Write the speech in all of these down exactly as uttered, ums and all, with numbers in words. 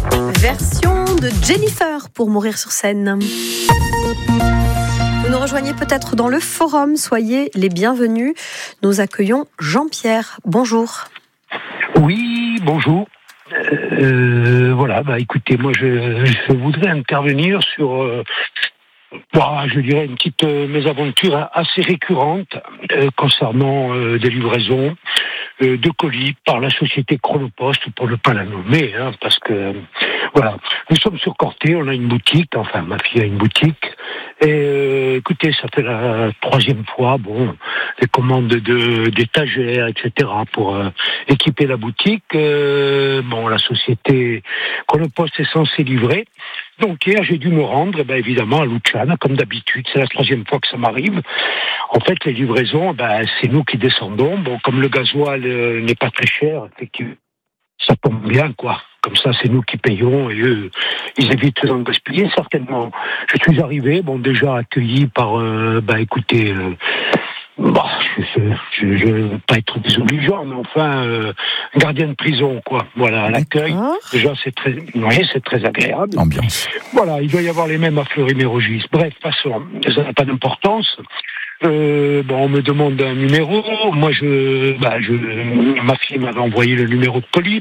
Version de Jennifer pour Mourir sur scène. Vous nous rejoignez peut-être dans le forum, soyez les bienvenus. Nous accueillons Jean-Pierre. Bonjour. Oui, bonjour. Euh, voilà, bah écoutez, moi je, je voudrais intervenir sur, euh, bah, je dirais, une petite euh, mésaventure assez récurrente euh, concernant euh, des livraisons euh, de colis par la société Chronopost, pour ne pas la nommer, hein, parce que voilà, nous sommes sur Corté, on a une boutique, enfin ma fille a une boutique, et euh, écoutez, ça fait la troisième fois, bon, des commandes de d'étagères, et cetera pour euh, équiper la boutique. Euh, bon, la société Chronopost est censée livrer. Donc hier, j'ai dû me rendre, eh ben, évidemment, à Luciana, comme d'habitude. C'est la troisième fois que ça m'arrive. En fait, les livraisons, ben, c'est nous qui descendons. Bon, comme le gasoil euh, n'est pas très cher, effectivement, ça tombe bien, quoi. Comme ça, c'est nous qui payons et eux, ils évitent d'en gaspiller, certainement. Je suis arrivé, bon, déjà accueilli par, euh, bah, écoutez, euh, bah, je ne veux pas être désobligeant, mais enfin, euh, gardien de prison, quoi. Voilà, à l'accueil. D'accord. Déjà, c'est très, oui, c'est très agréable. Ambiance. Voilà, il doit y avoir les mêmes à Fleury-Mérogis. Bref, passons. Ça n'a pas d'importance. Euh, bon, on me demande un numéro. Moi, je, bah, je, ma fille m'avait envoyé le numéro de colis.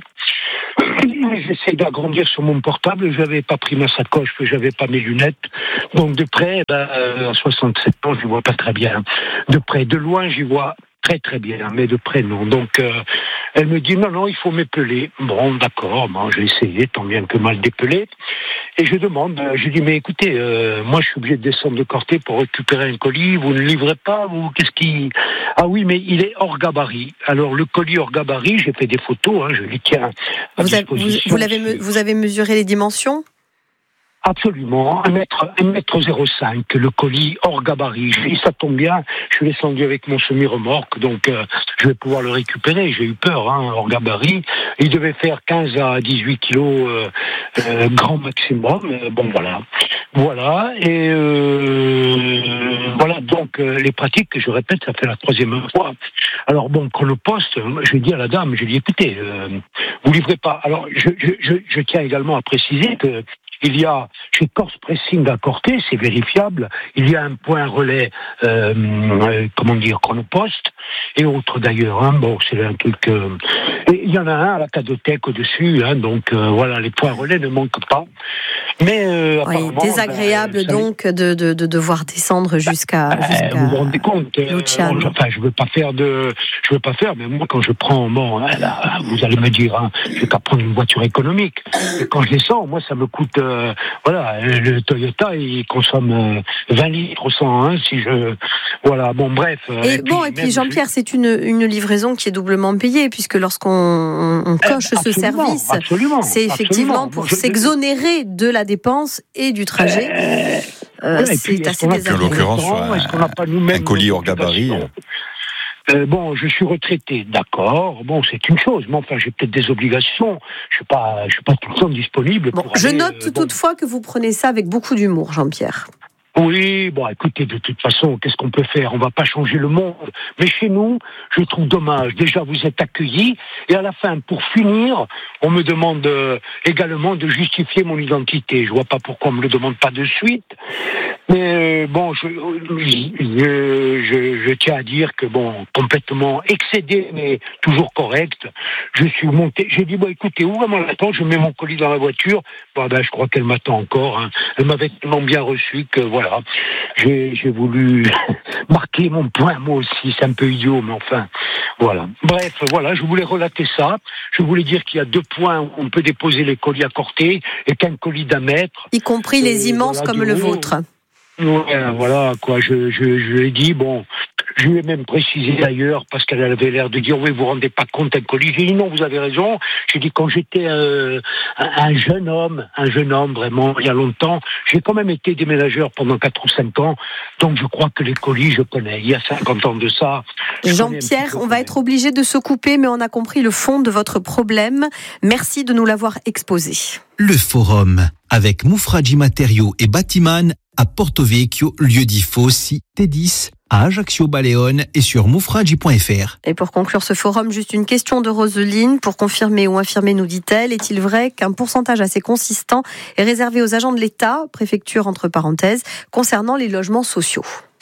J'essaie d'agrandir sur mon portable. J'avais pas pris ma sacoche, que j'avais pas mes lunettes. Donc de près, bah, à soixante-sept ans, je vois pas très bien. De près, de loin, j'y vois très très bien, mais de près non. Donc euh, elle me dit non non, il faut m'épeler. Bon, d'accord, bon, j'ai essayé tant bien que mal d'épeler. Et je demande, je dis mais écoutez, euh, moi je suis obligé de descendre de Corté pour récupérer un colis. Vous ne livrez pas ou qu'est-ce qui? Ah oui, mais il est hors gabarit. Alors le colis hors gabarit, j'ai fait des photos, hein, je les tiens à Vous avez, vous, disposition. vous, l'avez, me- vous avez mesuré les dimensions ? Absolument, un mètre, un mètre zéro cinq, le colis hors gabarit. Je dis, ça tombe bien, je suis descendu avec mon semi-remorque, donc euh, je vais pouvoir le récupérer. J'ai eu peur, hein, hors gabarit. Il devait faire quinze à dix-huit kilos, euh, euh, grand maximum. Euh, bon, voilà. Voilà, et euh, voilà, donc euh, les pratiques, je répète, ça fait la troisième fois. Alors bon, Chronopost, je lui ai dit à la dame, je lui ai dit, écoutez, euh, vous livrez pas. Alors, je, je, je, je tiens également à préciser que il y a, chez Corse Pressing à Corté, c'est vérifiable, il y a un point relais, euh, euh, comment dire, Chronopost, et autres d'ailleurs, hein, bon, c'est un truc, euh, et il y en a un à la cadothèque au-dessus, hein, donc euh, voilà, les points relais ne manquent pas. Mais euh, Oui, apparemment, désagréable ben, ça- donc de, de, de devoir descendre jusqu'à. Euh, jusqu'à vous vous rendez compte euh, Luciano. bon, enfin, je veux pas faire de, je veux pas faire, mais moi quand je prends, bon, hein, là, vous allez me dire, hein, je vais pas prendre une voiture économique. Mais quand je descends, moi ça me coûte, euh, voilà, le Toyota il consomme euh, vingt litres au cent un si je, voilà, bon bref. euh, Et, bon, et puis même, Jean-Pierre, c'est une, une livraison qui est doublement payée, puisque lorsqu'on on, on je- coche ce absolument, service, absolument, c'est effectivement absolument. pour Je- je- s'exonérer de la dépense et du trajet. Euh, Euh, voilà, et c'est puis, est-ce assez qu'on a- En désagréable. l'occurrence, Restaurant, est-ce qu'on n'a pas un, nous-mêmes un colis nos hors gabarit. obligations Euh, bon, je suis retraité, d'accord. Bon, c'est une chose, mais enfin, j'ai peut-être des obligations. Je suis pas, je suis pas tout le temps disponible. Bon, pour je aller, note euh, bon. toutefois que vous prenez ça avec beaucoup d'humour, Jean-Pierre. Oui, bon, écoutez, de toute façon, qu'est-ce qu'on peut faire? On va pas changer le monde. Mais chez nous, je trouve dommage. Déjà, vous êtes accueillis, et à la fin, pour finir, on me demande euh, également de justifier mon identité. Je vois pas pourquoi on me le demande pas de suite. Mais euh, bon, je, je, je, je tiens à dire que bon, complètement excédé, mais toujours correct. Je suis monté. J'ai dit bon, écoutez, où vraiment l'attend? Je mets mon colis dans la voiture. Bon, ben, je crois qu'elle m'attend encore. Hein. Elle m'avait tellement bien reçu que voilà, j'ai, j'ai voulu marquer mon point moi aussi. C'est un peu idiot, mais enfin, voilà. Bref, voilà, je voulais relater ça. Je voulais dire qu'il y a deux points où on peut déposer les colis à Corté et qu'un colis d'un mètre. Y compris les Euh, immenses voilà, comme de le haut. vôtre. Ouais, voilà, quoi, je, je, je lui ai dit, bon, je lui ai même précisé d'ailleurs, parce qu'elle avait l'air de dire, oui, vous vous rendez pas compte un colis. J'ai dit, non, vous avez raison. J'ai dit, quand j'étais euh, un, un jeune homme, un jeune homme, vraiment, il y a longtemps, j'ai quand même été déménageur pendant quatre ou cinq ans, donc je crois que les colis, je connais. Il y a cinquante ans de ça. Jean-Pierre, on va être obligé de se couper, mais on a compris le fond de votre problème. Merci de nous l'avoir exposé. Le forum, avec Moufradji Matériaux et Batiman à Porto Vecchio, lieu-dit Fossi, T dix, à à Ajaccio Baleone et sur moufragi point f r. Et pour conclure ce forum, juste une question de Roseline. Pour confirmer ou infirmer, nous dit-elle, est-il vrai qu'un pourcentage assez consistant est réservé aux agents de l'État, préfecture entre parenthèses, concernant les logements sociaux?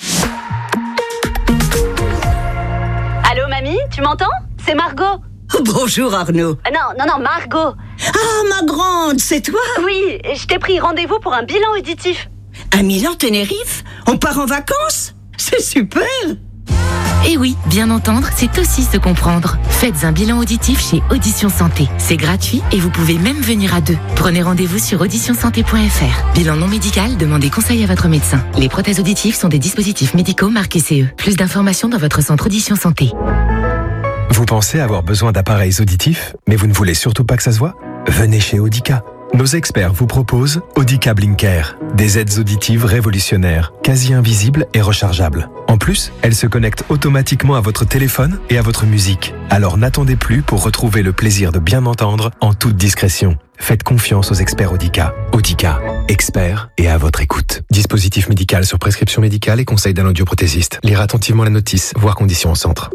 Allô mamie, tu m'entends? C'est Margot. Bonjour Arnaud. Non, non, non, Margot. Ah, ma grande, c'est toi? Oui, je t'ai pris rendez-vous pour un bilan auditif. À Milan, Tenerife? On part en vacances? C'est super! Et oui, bien entendre, c'est aussi se comprendre. Faites un bilan auditif chez Audition Santé. C'est gratuit et vous pouvez même venir à deux. Prenez rendez-vous sur audition santé point f r. Bilan non médical, demandez conseil à votre médecin. Les prothèses auditives sont des dispositifs médicaux marqués C E. Plus d'informations dans votre centre Audition Santé. Vous pensez avoir besoin d'appareils auditifs, mais vous ne voulez surtout pas que ça se voit? Venez chez Audica. Nos experts vous proposent Audica Blinker, des aides auditives révolutionnaires, quasi invisibles et rechargeables. En plus, elles se connectent automatiquement à votre téléphone et à votre musique. Alors n'attendez plus pour retrouver le plaisir de bien entendre en toute discrétion. Faites confiance aux experts Audica. Audica, experts et à votre écoute. Dispositif médical sur prescription médicale et conseil d'un audioprothésiste. Lire attentivement la notice, voir conditions au centre.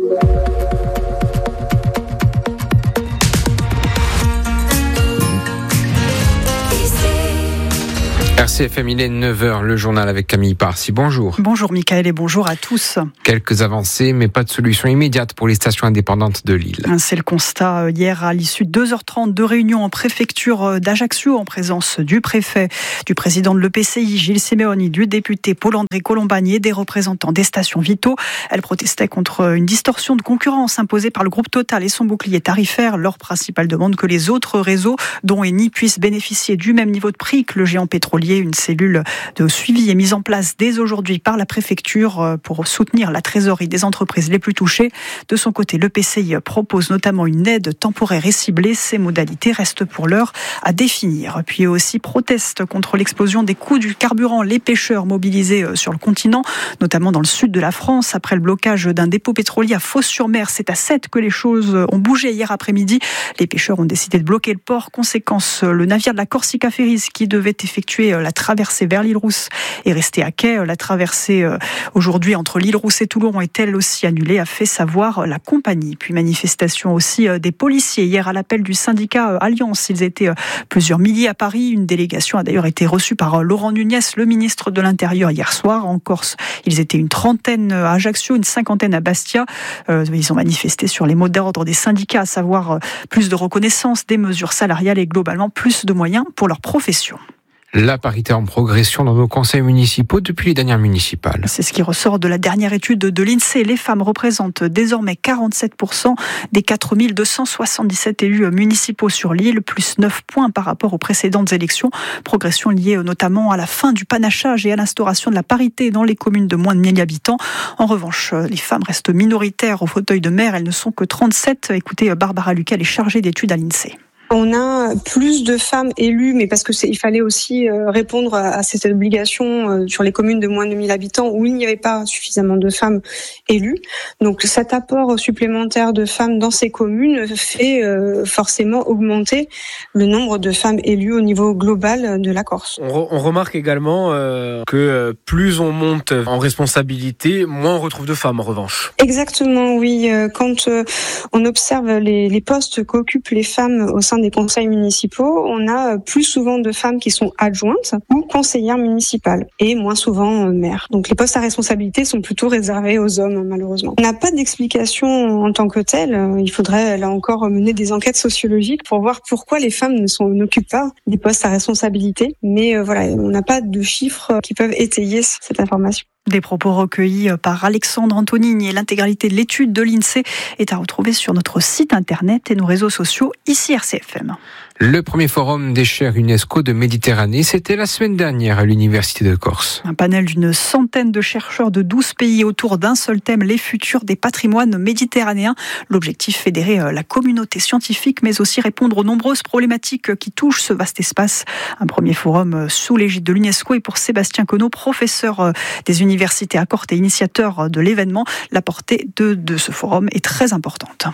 R C F M, il est neuf heures, le journal avec Camille Parsi. Bonjour. Bonjour Mickaël et bonjour à tous. Quelques avancées, mais pas de solution immédiate pour les stations indépendantes de Lille. C'est le constat hier à l'issue de deux heures trente de réunion en préfecture d'Ajaccio en présence du préfet, du président de l'E P C I, Gilles Simeoni, du député Paul-André Colombani et des représentants des stations Vito. Elles protestaient contre une distorsion de concurrence imposée par le groupe Total et son bouclier tarifaire. Leur principale demande que les autres réseaux, dont Eni, puissent bénéficier du même niveau de prix que le géant pétrolier. Une cellule de suivi est mise en place dès aujourd'hui par la préfecture pour soutenir la trésorerie des entreprises les plus touchées. De son côté, l'E P C I propose notamment une aide temporaire et ciblée. Ces modalités restent pour l'heure à définir. Puis aussi proteste contre l'explosion des coûts du carburant. Les pêcheurs mobilisés sur le continent, notamment dans le sud de la France, après le blocage d'un dépôt pétrolier à Fos-sur-Mer. C'est à Sète que les choses ont bougé hier après-midi. Les pêcheurs ont décidé de bloquer le port. Conséquence, le navire de la Corsica Ferries qui devait effectuer la traversée vers l'île Rousse est restée à quai. La traversée aujourd'hui entre l'île Rousse et Toulon est elle aussi annulée, a fait savoir la compagnie. Puis manifestation aussi des policiers hier à l'appel du syndicat Alliance. Ils étaient plusieurs milliers à Paris. Une délégation a d'ailleurs été reçue par Laurent Nunez, le ministre de l'Intérieur, hier soir. En Corse, ils étaient une trentaine à Ajaccio, une cinquantaine à Bastia. Ils ont manifesté sur les mots d'ordre des syndicats, à savoir plus de reconnaissance des mesures salariales et globalement plus de moyens pour leur profession. La parité en progression dans nos conseils municipaux depuis les dernières municipales. C'est ce qui ressort de la dernière étude de l'INSEE. Les femmes représentent désormais quarante-sept pour cent des quatre mille deux cent soixante-dix-sept élus municipaux sur l'île, plus neuf points par rapport aux précédentes élections. Progression liée notamment à la fin du panachage et à l'instauration de la parité dans les communes de moins de mille habitants. En revanche, les femmes restent minoritaires au fauteuil de maire. Elles ne sont que trente-sept. Écoutez, Barbara Lucas, elle est chargée d'études à l'INSEE. On a plus de femmes élues, mais parce que c'est, il fallait aussi répondre à cette obligation sur les communes de moins de mille habitants où il n'y avait pas suffisamment de femmes élues. Donc cet apport supplémentaire de femmes dans ces communes fait forcément augmenter le nombre de femmes élues au niveau global de la Corse. On, re- on remarque également euh, que plus on monte en responsabilité, moins on retrouve de femmes en revanche. Exactement, oui. Quand on observe les, les postes qu'occupent les femmes au sein des conseils municipaux, on a plus souvent de femmes qui sont adjointes ou conseillères municipales et moins souvent maires. Donc les postes à responsabilité sont plutôt réservés aux hommes, malheureusement. On n'a pas d'explication en tant que telle. Il faudrait là encore mener des enquêtes sociologiques pour voir pourquoi les femmes ne sont, n'occupent pas des postes à responsabilité. Mais euh, voilà, on n'a pas de chiffres qui peuvent étayer cette information. Des propos recueillis par Alexandre Antonini et l'intégralité de l'étude de l'INSEE est à retrouver sur notre site internet et nos réseaux sociaux, ici R C F M. Le premier forum des chaires UNESCO de Méditerranée, c'était la semaine dernière à l'Université de Corse. Un panel d'une centaine de chercheurs de douze pays autour d'un seul thème, les futurs des patrimoines méditerranéens. L'objectif, fédérer la communauté scientifique, mais aussi répondre aux nombreuses problématiques qui touchent ce vaste espace. Un premier forum sous l'égide de l'UNESCO et pour Sébastien Conneau, professeur des universités à Corte et initiateur de l'événement, la portée de, de ce forum est très importante.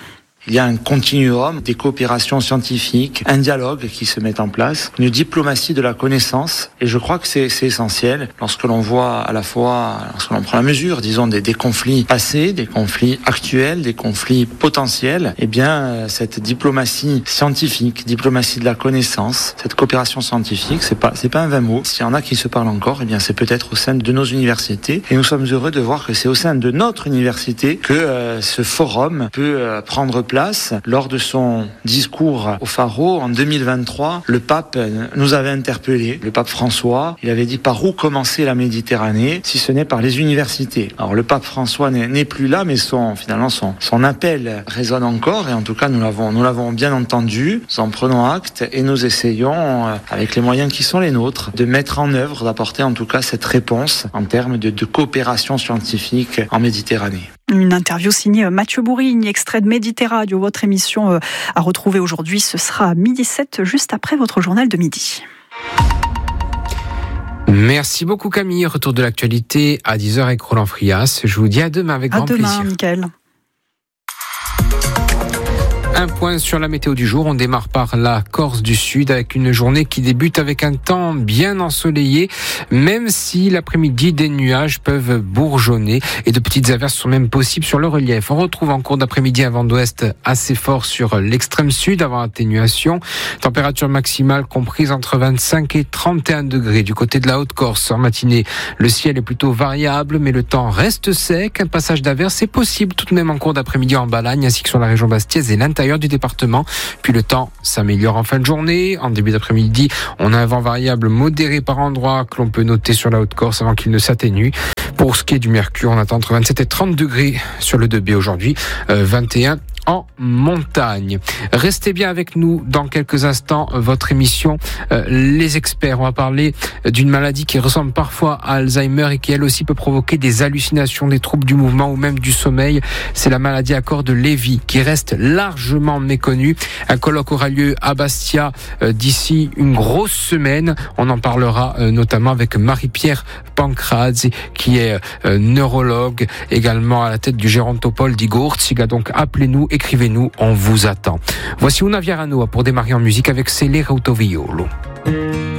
Il y a un continuum des coopérations scientifiques, un dialogue qui se met en place, une diplomatie de la connaissance. Et je crois que c'est, c'est essentiel lorsque l'on voit à la fois, lorsque l'on prend la mesure, disons, des, des conflits passés, des conflits actuels, des conflits potentiels. Eh bien, cette diplomatie scientifique, diplomatie de la connaissance, cette coopération scientifique, c'est pas, c'est pas un vain mot. S'il y en a qui se parlent encore, eh bien, c'est peut-être au sein de nos universités. Et nous sommes heureux de voir que c'est au sein de notre université que euh, ce forum peut euh, prendre place. Lors de son discours au Pharo en deux mille vingt-trois, le pape nous avait interpellés. Le pape François, il avait dit par où commencer la Méditerranée si ce n'est par les universités. Alors le pape François n'est, n'est plus là, mais son, finalement son, son appel résonne encore et en tout cas nous l'avons, nous l'avons bien entendu. Nous en prenons acte et nous essayons, euh, avec les moyens qui sont les nôtres, de mettre en œuvre, d'apporter en tout cas cette réponse en termes de, de coopération scientifique en Méditerranée. Une interview signée Mathieu Bourigne, extrait de Méditerradio. Votre émission à retrouver aujourd'hui, ce sera à midi sept, juste après votre journal de midi. Merci beaucoup Camille. Retour de l'actualité à dix heures avec Roland Frias. Je vous dis à demain avec à grand demain, plaisir. À demain, Mickaël. Un point sur la météo du jour. On démarre par la Corse du Sud avec une journée qui débute avec un temps bien ensoleillé, même si l'après-midi des nuages peuvent bourgeonner et de petites averses sont même possibles sur le relief. On retrouve en cours d'après-midi un vent d'ouest assez fort sur l'extrême sud avant atténuation. Température maximale comprise entre vingt-cinq et trente et un degrés du côté de la Haute-Corse. En matinée, le ciel est plutôt variable, mais le temps reste sec. Un passage d'averses est possible tout de même en cours d'après-midi en Balagne ainsi que sur la région bastiaise et l'intérieur du département. Puis le temps s'améliore en fin de journée. En début d'après-midi, on a un vent variable modéré par endroits que l'on peut noter sur la Haute-Corse avant qu'il ne s'atténue. Pour ce qui est du mercure, on attend entre vingt-sept et trente degrés sur le deux B aujourd'hui, euh, vingt et un en montagne. Restez bien avec nous dans quelques instants. Votre émission euh, Les Experts. On va parler d'une maladie qui ressemble parfois à Alzheimer et qui elle aussi peut provoquer des hallucinations, des troubles du mouvement ou même du sommeil. C'est la maladie à corps de Lévy qui reste largement méconnue. Un colloque aura lieu à Bastia euh, d'ici une grosse semaine. On en parlera euh, notamment avec Marie-Pierre Pancrazzi qui est euh, neurologue, également à la tête du Gérontopole d'Igorziga. Donc appelez-nous, écrivez-nous, on vous attend. Voici Una Viarano pour démarrer en musique avec Cele Rautoviolo.